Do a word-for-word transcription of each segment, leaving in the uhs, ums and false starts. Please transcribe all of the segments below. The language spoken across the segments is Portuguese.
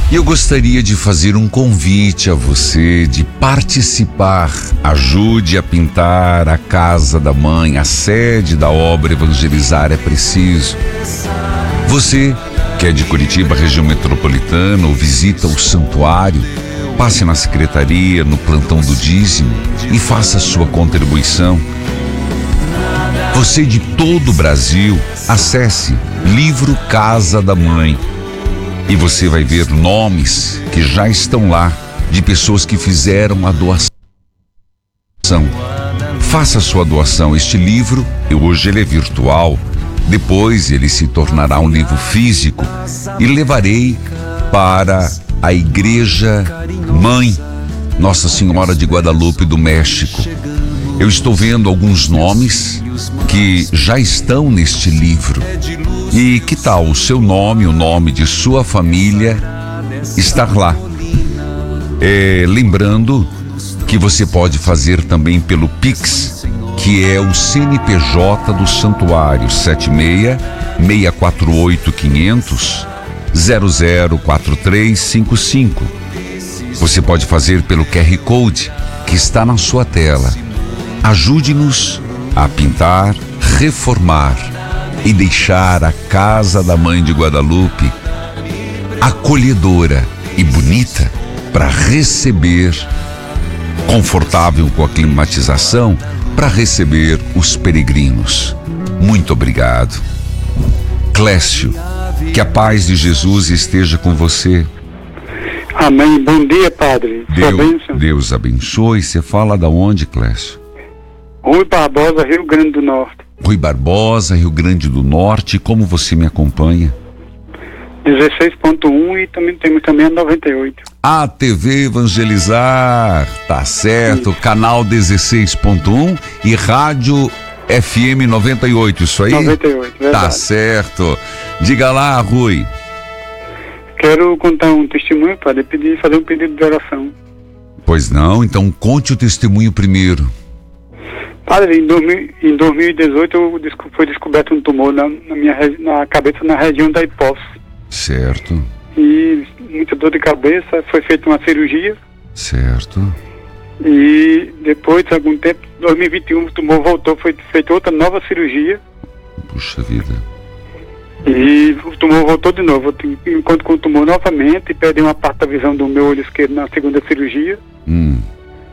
E eu gostaria de fazer um convite a você de participar. Ajude a pintar a casa da mãe, a sede da obra Evangelizar é Preciso. Você que é de Curitiba, região metropolitana, ou visita o santuário, passe na secretaria, no plantão do dízimo e faça a sua contribuição. Você de todo o Brasil, acesse Livro Casa da Mãe e você vai ver nomes que já estão lá de pessoas que fizeram a doação. Faça a sua doação. Este livro, hoje ele é virtual, depois ele se tornará um livro físico e levarei para a Igreja Mãe Nossa Senhora de Guadalupe do México. Eu estou vendo alguns nomes que já estão neste livro. E que tal o seu nome, o nome de sua família estar lá? É, lembrando que você pode fazer também pelo Pix, que é o C N P J do Santuário, sete seis, seis quatro oito, quinhentos, zero zero quatro três cinco cinco. Você pode fazer pelo Q R Code que está na sua tela. Ajude-nos a pintar, reformar e deixar a casa da Mãe de Guadalupe acolhedora e bonita para receber, confortável com a climatização, para receber os peregrinos. Muito obrigado. Clécio, que a paz de Jesus esteja com você. Amém. Bom dia, padre. Deus, Deus abençoe. Você fala da onde, Clécio? Rui Barbosa, Rio Grande do Norte. Rui Barbosa, Rio Grande do Norte. Como você me acompanha? dezesseis ponto um e também temos também a noventa e oito. A T V Evangelizar, tá certo. Isso. Canal dezesseis ponto um e Rádio F M noventa e oito, isso aí? noventa e oito, verdade. Tá certo. Diga lá, Rui. Quero contar um testemunho, padre, pedir, fazer um pedido de oração. Pois não, então conte o testemunho primeiro. Padre, em, em dois mil e dezoito eu, foi descoberto um tumor na, na minha na cabeça, na região da hipófise. Certo. E muita dor de cabeça, foi feita uma cirurgia. Certo. E depois de algum tempo, em dois mil e vinte e um, o tumor voltou, foi feita outra nova cirurgia. Puxa vida. E o tumor voltou de novo. Eu encontro com o tumor novamente e perdi uma parte da visão do meu olho esquerdo na segunda cirurgia. Hum.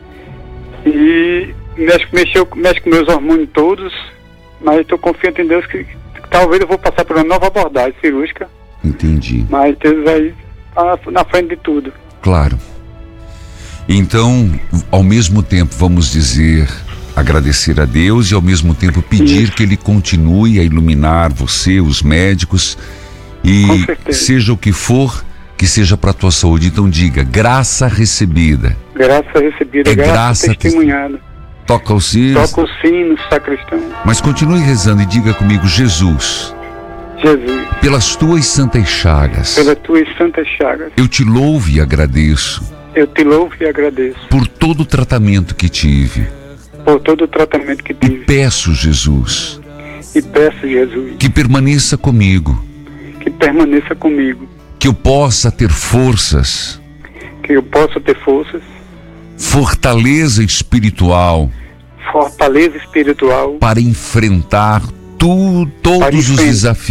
E mexe, mexeu, mexe com meus hormônios todos, mas estou confiante em Deus que, que talvez eu vou passar por uma nova abordagem cirúrgica. Entendi. Mas Deus aí tá na frente de tudo. Claro. Então, ao mesmo tempo, vamos dizer, agradecer a Deus e ao mesmo tempo pedir Isso. que Ele continue a iluminar você, os médicos, e seja o que for, que seja para a tua saúde. Então diga, graça recebida. Graça recebida, é graça, graça testemunhada. Toca o sino. Toca o sino, sacristão. Mas continue rezando e diga comigo, Jesus. Jesus. Pelas tuas santas chagas. Pelas tuas santas chagas. Eu te louvo e agradeço. Eu te louvo e agradeço. Por todo o tratamento que tive. Por todo o tratamento que tive. E peço, Jesus. E peço, Jesus. Que permaneça comigo. Que permaneça comigo. Que eu possa ter forças. Que eu possa ter forças. Fortaleza espiritual. Fortaleza espiritual. Para enfrentar tu, todos para os desafios.